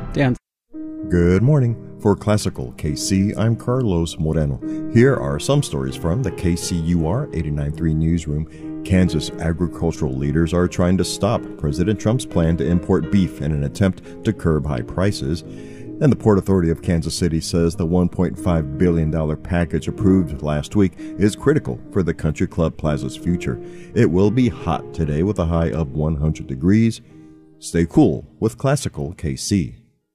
Dan. Good morning. For Classical KC, I'm Carlos Moreno. Here are some stories from the KCUR 89.3 newsroom. Kansas agricultural leaders are trying to stop President Trump's plan to import beef in an attempt to curb high prices. And the Port Authority of Kansas City says the $1.5 billion package approved last week is critical for the Country Club Plaza's future. It will be hot today with a high of 100 degrees. Stay cool with Classical KC.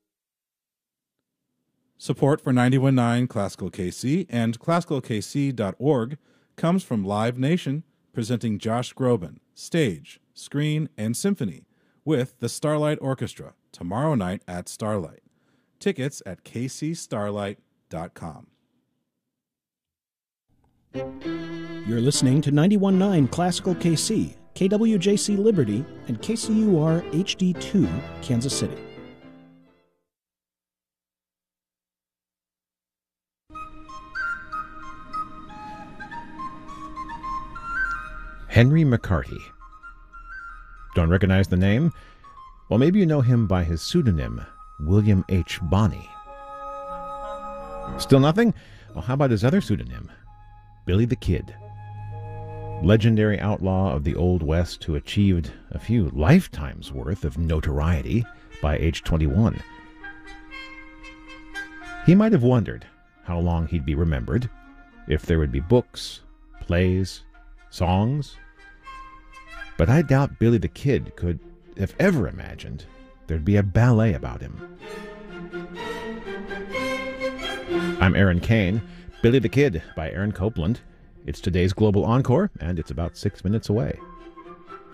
Support for 91.9 Classical KC and classicalkc.org comes from Live Nation, presenting Josh Groban, stage, screen, and symphony with the Starlight Orchestra tomorrow night at Starlight. Tickets at kcstarlight.com. You're listening to 91.9 Classical KC, KWJC Liberty, and KCUR HD2, Kansas City. Henry McCarty. Don't recognize the name? Well, maybe you know him by his pseudonym, William H. Bonney. Still nothing? Well, how about his other pseudonym, Billy the Kid? Legendary outlaw of the Old West who achieved a few lifetimes' worth of notoriety by age 21. He might have wondered how long he'd be remembered, if there would be books, plays, songs. But I doubt Billy the Kid could have ever imagined there'd be a ballet about him. I'm Aaron Kane. Billy the Kid by Aaron Copland. It's today's Global Encore, and it's about 6 minutes away.